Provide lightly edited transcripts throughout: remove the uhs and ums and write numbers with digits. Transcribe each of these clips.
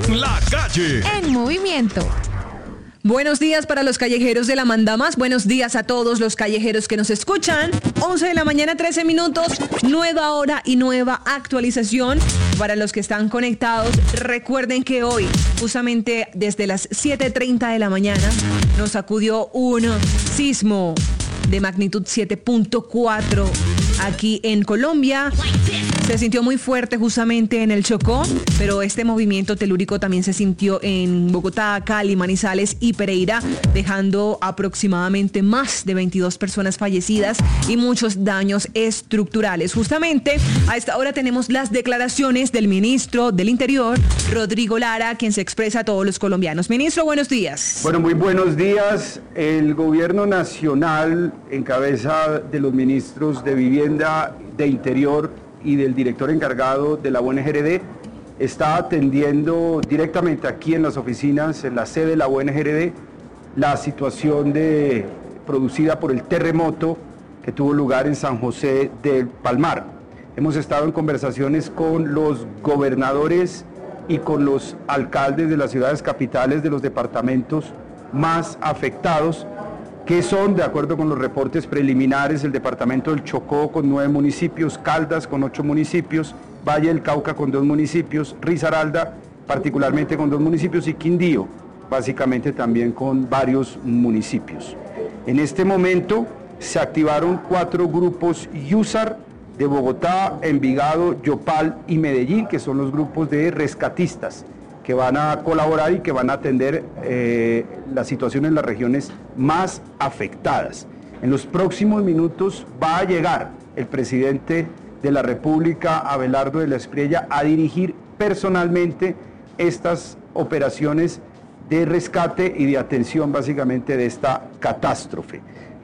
La Calle en movimiento. Buenos días para los callejeros de la Mandamas. Buenos días a todos los callejeros que nos escuchan. 11 de la mañana, 13 minutos. Nueva hora y nueva actualización. Para los que están conectados, recuerden que hoy, justamente desde las 7:30 de la mañana, nos sacudió un sismo de magnitud 7.4 aquí en Colombia. Se sintió muy fuerte justamente en el Chocó, pero este movimiento telúrico también se sintió en Bogotá, Cali, Manizales y Pereira, dejando aproximadamente más de 22 personas fallecidas y muchos daños estructurales. Justamente a esta hora tenemos las declaraciones del ministro del Interior, Rodrigo Lara, quien se expresa a todos los colombianos. Ministro, buenos días. Bueno, muy buenos días. El gobierno nacional, en cabeza de los ministros de Vivienda, de Interior y del director encargado de la UNGRD, está atendiendo directamente aquí en las oficinas, en la sede de la UNGRD, la situación producida por el terremoto que tuvo lugar en San José del Palmar. Hemos estado en conversaciones con los gobernadores y con los alcaldes de las ciudades capitales de los departamentos más afectados, que son, de acuerdo con los reportes preliminares, el departamento del Chocó con 9 municipios, Caldas con 8 municipios, Valle del Cauca con 2 municipios, Risaralda particularmente con 2 municipios y Quindío, básicamente también con varios municipios. En este momento se activaron 4 grupos USAR de Bogotá, Envigado, Yopal y Medellín, que son los grupos de rescatistas que van a colaborar y que van a atender la situación en las regiones más afectadas. En los próximos minutos va a llegar el presidente de la República, Abelardo de la Espriella, a dirigir personalmente estas operaciones de rescate y de atención básicamente de esta catástrofe.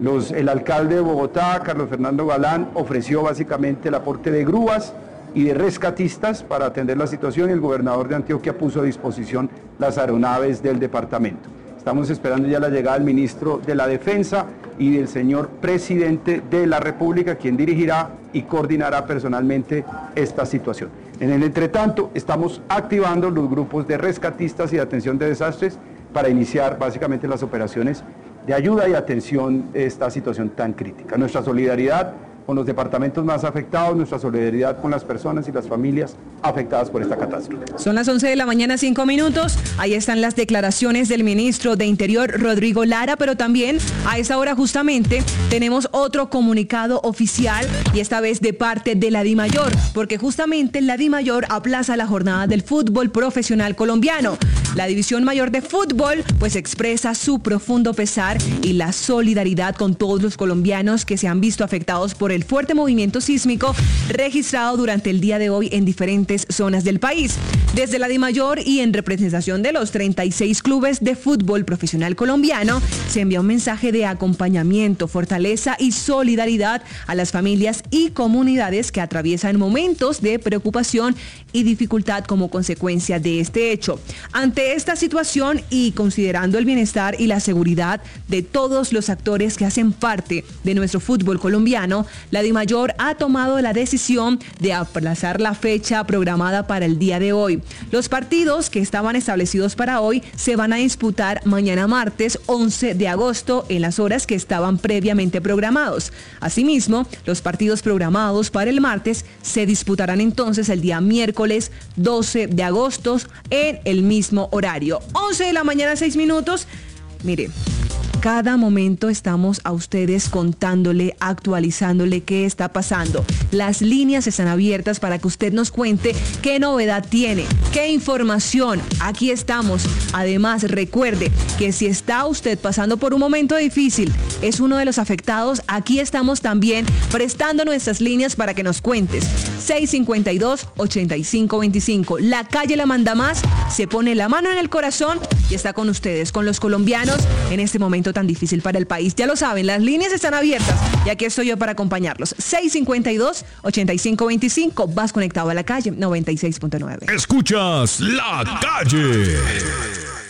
El alcalde de Bogotá, Carlos Fernando Galán, ofreció básicamente el aporte de grúas y de rescatistas para atender la situación, y el gobernador de Antioquia puso a disposición las aeronaves del departamento. Estamos esperando ya la llegada del ministro de la Defensa y del señor presidente de la República, quien dirigirá y coordinará personalmente esta situación. En el entretanto, estamos activando los grupos de rescatistas y de atención de desastres para iniciar básicamente las operaciones de ayuda y atención de esta situación tan crítica. Nuestra solidaridad con los departamentos más afectados, nuestra solidaridad con las personas y las familias afectadas por esta catástrofe. Son las 11 de la mañana, 5 minutos. Ahí están las declaraciones del ministro de Interior, Rodrigo Lara, pero también a esa hora justamente tenemos otro comunicado oficial, y esta vez de parte de la DIMAYOR, porque justamente la DIMAYOR aplaza la jornada del fútbol profesional colombiano. La División Mayor de Fútbol pues expresa su profundo pesar y la solidaridad con todos los colombianos que se han visto afectados por el fuerte movimiento sísmico registrado durante el día de hoy en diferentes zonas del país. Desde la DIMAYOR y en representación de los 36 clubes de fútbol profesional colombiano, se envía un mensaje de acompañamiento, fortaleza y solidaridad a las familias y comunidades que atraviesan momentos de preocupación y dificultad como consecuencia de este hecho. Ante esta situación y considerando el bienestar y la seguridad de todos los actores que hacen parte de nuestro fútbol colombiano, la DIMAYOR ha tomado la decisión de aplazar la fecha programada para el día de hoy. Los partidos que estaban establecidos para hoy se van a disputar mañana martes 11 de agosto en las horas que estaban previamente programados. Asimismo, los partidos programados para el martes se disputarán entonces el día miércoles 12 de agosto en el mismo horario. 11 de la mañana, 6 minutos. Mire, cada momento estamos a ustedes contándole, actualizándole qué está pasando. Las líneas están abiertas para que usted nos cuente qué novedad tiene, qué información. Aquí estamos. Además, recuerde que si está usted pasando por un momento difícil, es uno de los afectados, aquí estamos también prestando nuestras líneas para que nos cuentes. 652-8525. La calle la manda más, se pone la mano en el corazón y está con ustedes, con los colombianos en este momento tan difícil para el país. Ya lo saben, las líneas están abiertas y aquí estoy yo para acompañarlos. 652-8525. Vas conectado a la calle 96.9. Escuchas La Calle.